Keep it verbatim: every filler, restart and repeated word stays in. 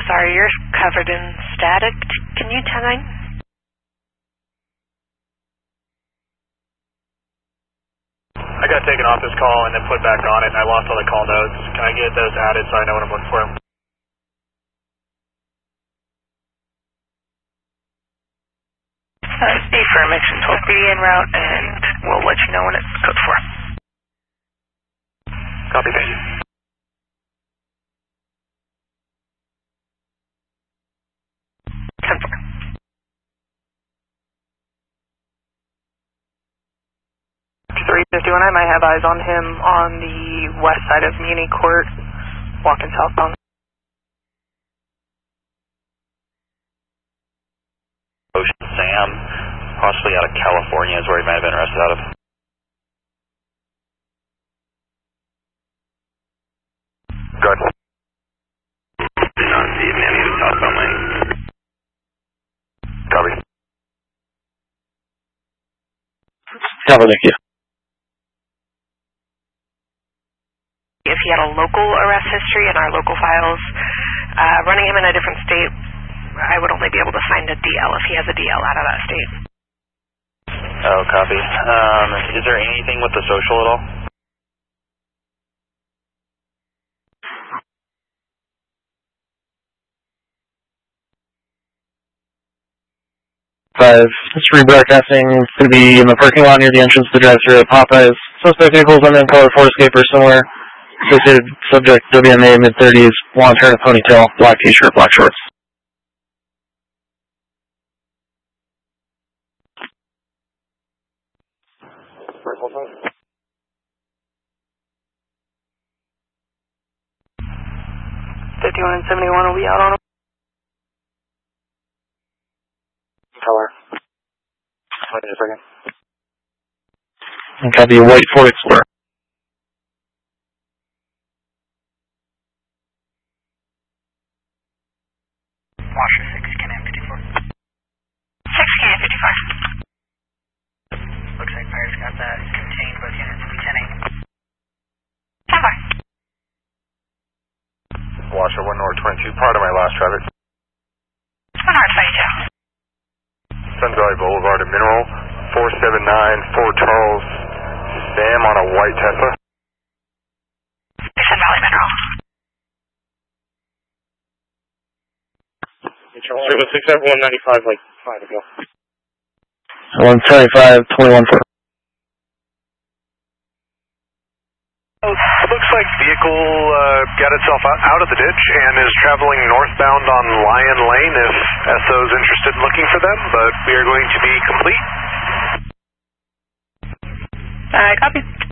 sorry, you're covered in static. Can you ten nine? I got taken off this call and then put back on it, and I lost all the call notes. Can I get those added so I know what I'm looking for? Uh, A for a mix and twelve B en route, and we'll let you know when it's code for. Copy, thank you. ten four. three fifty-one, I might have eyes on him on the west side of Muni Court, walking southbound. Ocean Sam, possibly out of California is where he might have been arrested out of. Go ahead. Did not see him, man. He was southbound lane. Copy. Copy, thank you. If he had a local arrest history in our local files, uh, running him in a different state, I would only be able to find a D L if he has a D L out of that state. Oh, copy. Um, is there anything with the social at all? Five, it's rebroadcasting to be in the parking lot near the entrance to drive-thru at Popeyes. Suspect vehicles unknown color, Ford Escape or similar. Associated subject W M A, mid thirties, blonde hair and a ponytail, black t-shirt, black shorts. fifty-one and seventy-one will be out on him. Color. Wait a second. And copy, white Ford Explorer. Washer six K N fifty-four. six K N fifty-five. Looks like fire's got that contained by the units. ten eight. Stand by. Washer one North twenty-two, part of my last traffic. one North thirty-two. Sun Valley Boulevard of Mineral, four seven nine, Fort Charles, Sam on a white Tesla. Sun Valley Mineral. It was six seven one ninety-five, like five ago. one seventy-five, twenty-one four. It looks like vehicle uh, got itself out, out of the ditch and is traveling northbound on Lion Lane if S O is interested in looking for them, but we are going to be complete. Uh, copy.